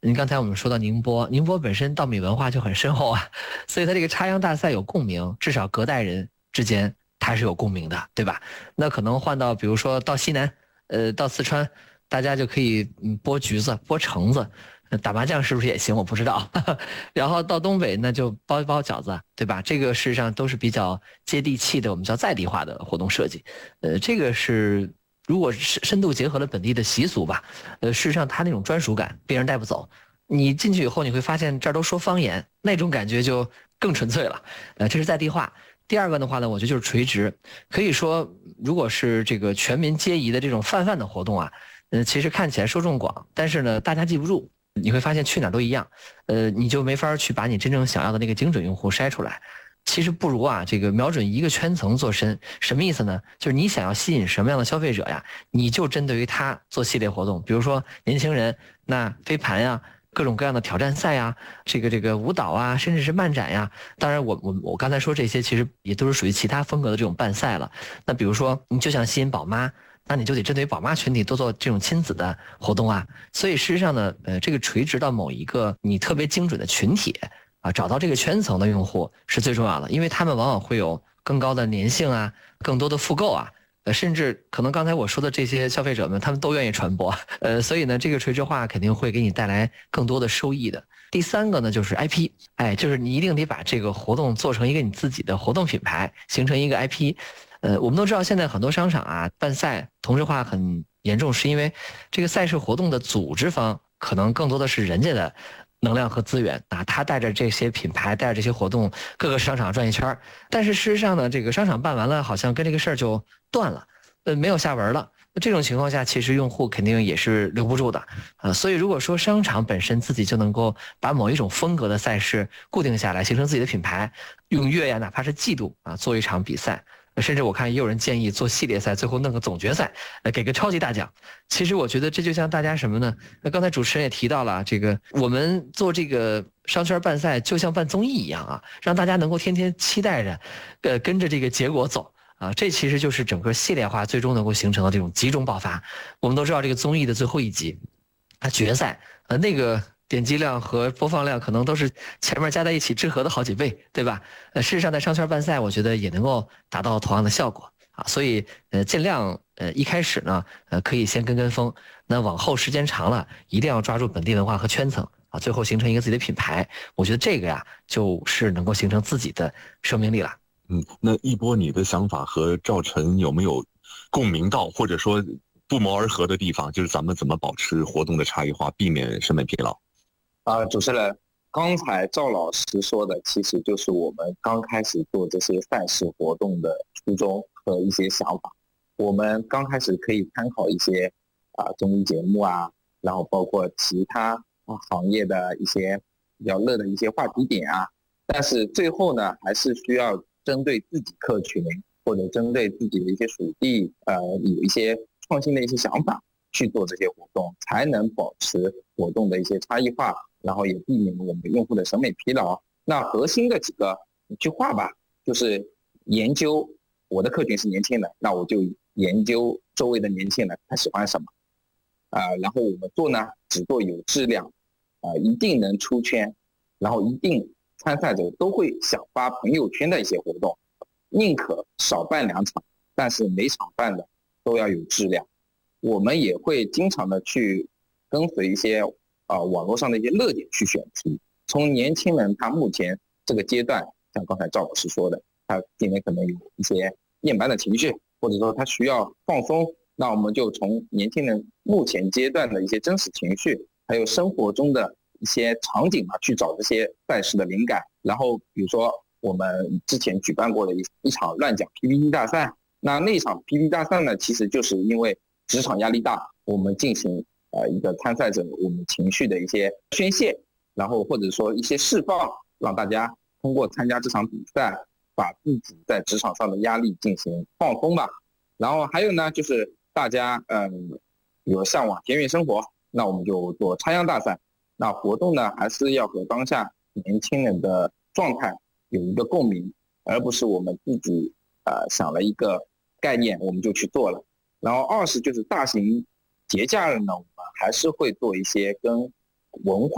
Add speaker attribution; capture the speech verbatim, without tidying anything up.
Speaker 1: 你刚才我们说到宁波，宁波本身稻米文化就很深厚啊，所以它这个插秧大赛有共鸣，至少隔代人之间它是有共鸣的，对吧？那可能换到比如说到西南，呃，到四川，大家就可以嗯剥橘子、剥橙子，打麻将是不是也行？我不知道。然后到东北那就包一包饺子，对吧？这个事实上都是比较接地气的，我们叫在地化的活动设计。呃，这个是如果是深度结合了本地的习俗吧，呃，事实上它那种专属感别人带不走。你进去以后你会发现这儿都说方言，那种感觉就更纯粹了。呃，这是在地化。第二个的话呢，我觉得就是垂直，可以说如果是这个全民皆宜的这种泛泛的活动啊，呃，其实看起来受众广，但是呢大家记不住。你会发现去哪儿都一样，呃，你就没法去把你真正想要的那个精准用户筛出来。其实不如啊，这个瞄准一个圈层做深，什么意思呢？就是你想要吸引什么样的消费者呀，你就针对于他做系列活动，比如说年轻人，那飞盘呀，各种各样的挑战赛呀，这个这个舞蹈啊，甚至是漫展呀。当然我，我我我刚才说这些，其实也都是属于其他风格的这种办赛了。那比如说，你就想吸引宝妈。那你就得针对宝妈群体多做这种亲子的活动啊，所以事实上呢，呃，这个垂直到某一个你特别精准的群体啊，找到这个圈层的用户是最重要的，因为他们往往会有更高的粘性啊，更多的复购啊，呃，甚至可能刚才我说的这些消费者们，他们都愿意传播，呃，所以呢，这个垂直化肯定会给你带来更多的收益的。第三个呢，就是 I P， 哎，就是你一定得把这个活动做成一个你自己的活动品牌，形成一个 I P。呃，我们都知道现在很多商场啊办赛同质化很严重，是因为这个赛事活动的组织方可能更多的是人家的能量和资源啊，他带着这些品牌，带着这些活动，各个商场转一圈，但是事实上呢，这个商场办完了，好像跟这个事儿就断了，呃，没有下文了。这种情况下，其实用户肯定也是留不住的，啊，所以如果说商场本身自己就能够把某一种风格的赛事固定下来，形成自己的品牌，用月呀，哪怕是季度啊，做一场比赛。甚至我看也有人建议做系列赛，最后弄个总决赛，呃，给个超级大奖。其实我觉得这就像大家什么呢？那刚才主持人也提到了，这个我们做这个商圈办赛就像办综艺一样啊，让大家能够天天期待着，呃，跟着这个结果走啊。这其实就是整个系列化最终能够形成的这种集中爆发。我们都知道这个综艺的最后一集，它决赛，呃，那个。点击量和播放量可能都是前面加在一起之和的好几倍，对吧？呃，事实上在商圈办赛，我觉得也能够达到同样的效果啊。所以，呃，尽量呃一开始呢，呃，可以先跟跟风，那往后时间长了，一定要抓住本地文化和圈层啊，最后形成一个自己的品牌。我觉得这个呀，就是能够形成自己的生命力了。
Speaker 2: 嗯，那一波你的想法和赵晨有没有共鸣到，或者说不谋而合的地方？就是咱们怎么保持活动的差异化，避免审美疲劳？
Speaker 3: 啊，主持人，刚才赵老师说的，其实就是我们刚开始做这些赛事活动的初衷和一些想法。我们刚开始可以参考一些啊综艺节目啊，然后包括其他啊行业的一些比较热的一些话题点啊，但是最后呢，还是需要针对自己客群或者针对自己的一些属地，呃，有一些创新的一些想法去做这些活动，才能保持活动的一些差异化。然后也避免我们用户的审美疲劳。那核心的几个一句话吧，就是研究我的客群是年轻人，那我就研究周围的年轻人他喜欢什么，啊、呃，然后我们做呢，只做有质量，啊、呃，一定能出圈，然后一定参赛者都会想发朋友圈的一些活动，宁可少办两场，但是每场办的都要有质量。我们也会经常的去跟随一些。啊、呃，网络上的一些热点去选题，从年轻人他目前这个阶段，像刚才赵老师说的，他今年可能有一些厌班的情绪，或者说他需要放松，那我们就从年轻人目前阶段的一些真实情绪，还有生活中的一些场景啊，去找这些赛事的灵感。然后比如说我们之前举办过的一一场乱讲 P P T 大赛，那那场 P P T 大赛呢，其实就是因为职场压力大，我们进行。呃，一个参赛者我们情绪的一些宣泄，然后或者说一些释放，让大家通过参加这场比赛，把自己在职场上的压力进行放松吧。然后还有呢，就是大家嗯，有向往田园生活，那我们就做插秧大赛。那活动呢，还是要和当下年轻人的状态有一个共鸣，而不是我们自己呃想了一个概念我们就去做了。然后二是就是大型节假日呢，我们还是会做一些跟文化